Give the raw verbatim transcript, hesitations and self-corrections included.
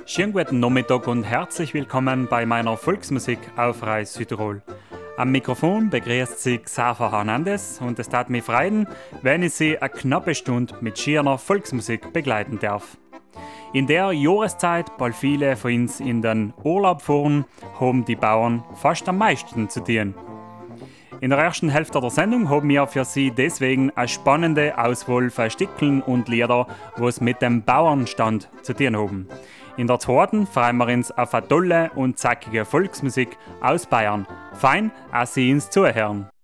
Schönen guten Nachmittag und herzlich willkommen bei meiner Volksmusik auf Reis Südtirol. Am Mikrofon begrüßt sich Xaver Hernandez und es tat mich freuen, wenn ich Sie eine knappe Stunde mit schöner Volksmusik begleiten darf. In der Jahreszeit, weil viele von uns in den Urlaub fahren, haben die Bauern fast am meisten zu tun. In der ersten Hälfte der Sendung haben wir für Sie deswegen eine spannende Auswahl von Stückeln und Lieder, was mit dem Bauernstand zu tun haben. In der zweiten freuen wir uns auf eine tolle und zackige Volksmusik aus Bayern. Fein, dass Sie uns zuhören.